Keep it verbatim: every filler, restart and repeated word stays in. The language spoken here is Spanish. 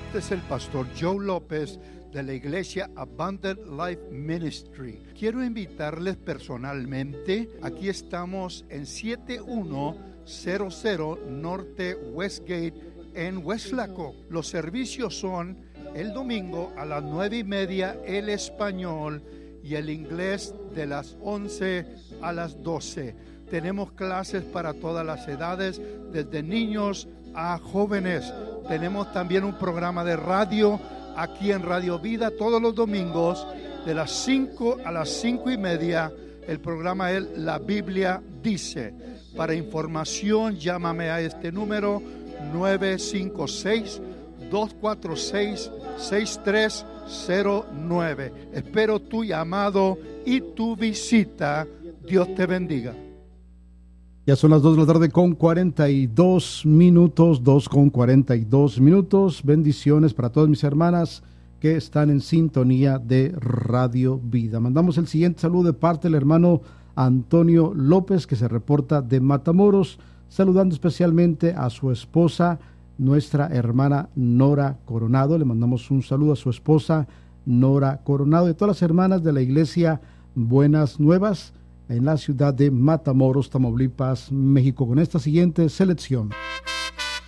Este es el pastor Joe López de la iglesia Abundant Life Ministry. Quiero invitarles personalmente. Aquí estamos en siete uno cero cero Norte Westgate en Weslaco. Los servicios son el domingo a las nueve y media el español y el inglés de las once a las doce. Tenemos clases para todas las edades, desde niños a jóvenes. Tenemos también un programa de radio aquí en Radio Vida todos los domingos de las cinco a las cinco y media. El programa es La Biblia Dice. Para información, llámame a este número nueve cinco seis, dos cuatro seis, seis tres cero nueve. Espero tu llamado y tu visita. Dios te bendiga. Ya son las dos de la tarde con cuarenta y dos minutos, dos con cuarenta y dos minutos. Bendiciones para todas mis hermanas que están en sintonía de Radio Vida. Mandamos el siguiente saludo de parte del hermano Antonio López, que se reporta de Matamoros, saludando especialmente a su esposa, nuestra hermana Nora Coronado. Le mandamos un saludo a su esposa Nora Coronado y a todas las hermanas de la iglesia Buenas Nuevas en la ciudad de Matamoros, Tamaulipas, México, con esta siguiente selección.